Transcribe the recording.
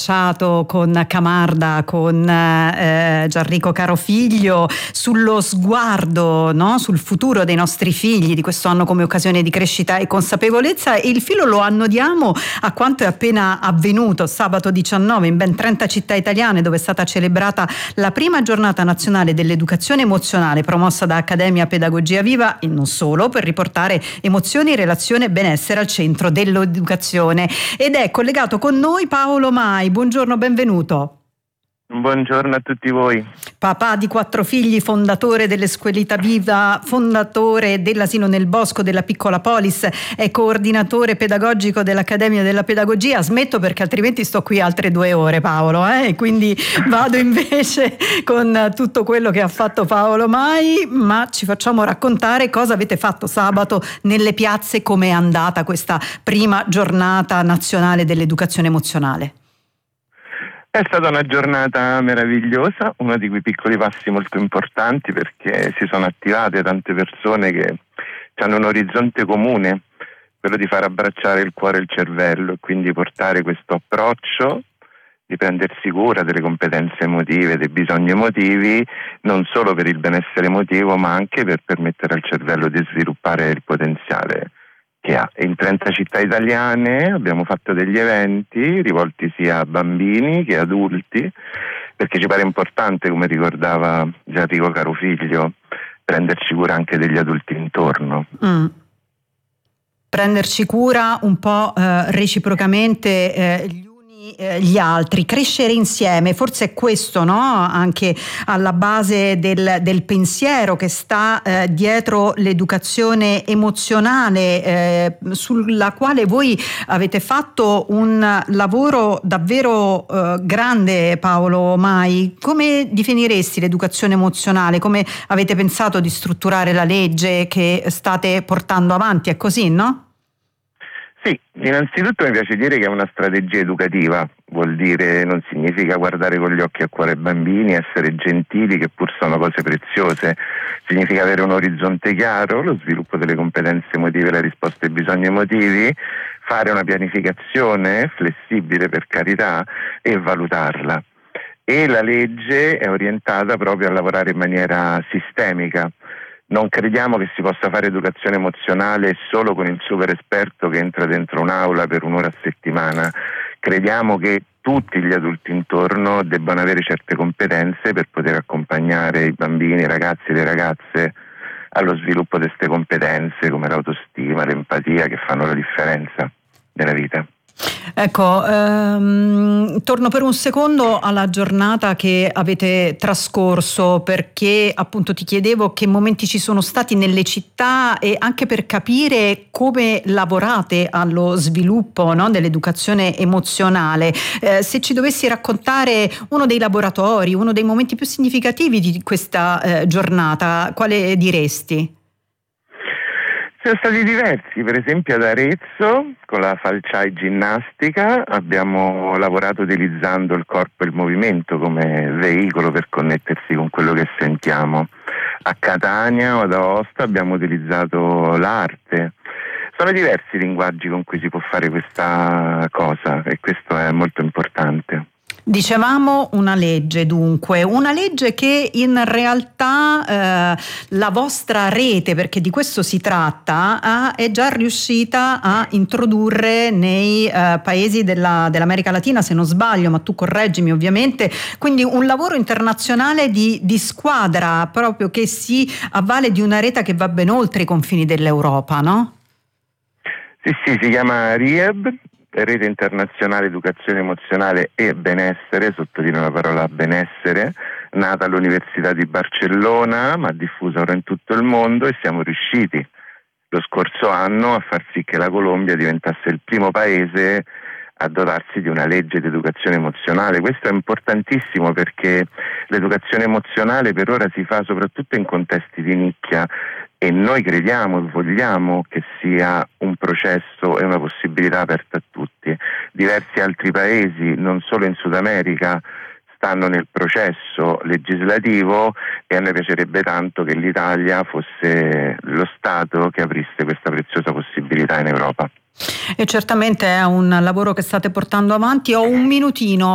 lanciato con Camarda, con Gianrico Carofiglio, sullo sguardo, no? Sul futuro dei nostri figli di questo anno come occasione di crescita e consapevolezza, e il filo lo annodiamo a quanto è appena avvenuto sabato 19 in ben 30 città italiane, dove è stata celebrata la prima giornata nazionale dell'educazione emozionale promossa da Accademia Pedagogia Viva, e non solo, per riportare emozioni, relazione e benessere al centro dell'educazione. Ed è collegato con noi Paolo Mai. Buongiorno, benvenuto. Buongiorno a tutti voi. Papà di 4 figli, fondatore dell'Escuelita Viva, fondatore dell'Asilo nel Bosco, della Piccola Polis, è coordinatore pedagogico dell'Accademia della Pedagogia. Smetto perché altrimenti sto qui altre 2 ore, Paolo, e quindi vado invece con tutto quello che ha fatto Paolo Mai, ma ci facciamo raccontare cosa avete fatto sabato nelle piazze, com'è andata questa prima giornata nazionale dell'educazione emozionale. È stata una giornata meravigliosa, uno di quei piccoli passi molto importanti, perché si sono attivate tante persone che hanno un orizzonte comune, quello di far abbracciare il cuore e il cervello, e quindi portare questo approccio di prendersi cura delle competenze emotive, dei bisogni emotivi, non solo per il benessere emotivo, ma anche per permettere al cervello di sviluppare il potenziale che ha. In 30 città italiane abbiamo fatto degli eventi rivolti sia a bambini che adulti, perché ci pare importante, come ricordava Gianrico Carofiglio, prenderci cura anche degli adulti intorno. Prenderci cura un po' reciprocamente gli uni gli altri, crescere insieme, forse è questo, no? Anche alla base del pensiero che sta dietro l'educazione emozionale, sulla quale voi avete fatto un lavoro davvero grande, Paolo Mai. Come definiresti l'educazione emozionale? Come avete pensato di strutturare la legge che state portando avanti? È così, no? Sì, innanzitutto mi piace dire che è una strategia educativa, vuol dire non significa guardare con gli occhi a cuore ai bambini, essere gentili, che pur sono cose preziose, significa avere un orizzonte chiaro, lo sviluppo delle competenze emotive, la risposta ai bisogni emotivi, fare una pianificazione flessibile, per carità, e valutarla. E la legge è orientata proprio a lavorare in maniera sistemica. Non crediamo che si possa fare educazione emozionale solo con il super esperto che entra dentro un'aula per 1 ora a settimana. Crediamo che tutti gli adulti intorno debbano avere certe competenze per poter accompagnare i bambini, i ragazzi e le ragazze allo sviluppo di queste competenze, come l'autostima, l'empatia, che fanno la differenza nella vita. Ecco, torno per un secondo alla giornata che avete trascorso, perché appunto ti chiedevo che momenti ci sono stati nelle città, e anche per capire come lavorate allo sviluppo, no, dell'educazione emozionale. Se ci dovessi raccontare uno dei laboratori, uno dei momenti più significativi di questa giornata, quale diresti? Sono stati diversi, per esempio ad Arezzo con la Falciai Ginnastica abbiamo lavorato utilizzando il corpo e il movimento come veicolo per connettersi con quello che sentiamo. A Catania o ad Aosta abbiamo utilizzato l'arte. Sono diversi i linguaggi con cui si può fare questa cosa, e questo è molto importante. Dicevamo una legge, dunque, una legge che in realtà la vostra rete, perché di questo si tratta, è già riuscita a introdurre nei paesi dell'America Latina, se non sbaglio, ma tu correggimi ovviamente, quindi un lavoro internazionale di squadra, proprio che si avvale di una rete che va ben oltre i confini dell'Europa, no? Sì, si chiama RIEB, Rete Internazionale Educazione Emozionale e Benessere, sottolineo la parola benessere, nata all'Università di Barcellona ma diffusa ora in tutto il mondo, e siamo riusciti lo scorso anno a far sì che la Colombia diventasse il primo paese a dotarsi di una legge di educazione emozionale. Questo è importantissimo perché l'educazione emozionale per ora si fa soprattutto in contesti di nicchia, e noi crediamo e vogliamo che sia un processo e una possibilità aperta a tutti. Diversi altri paesi, non solo in Sud America, stanno nel processo legislativo, e a noi piacerebbe tanto che l'Italia fosse lo Stato che aprisse questa preziosa possibilità in Europa. E certamente è un lavoro che state portando avanti. Ho un minutino.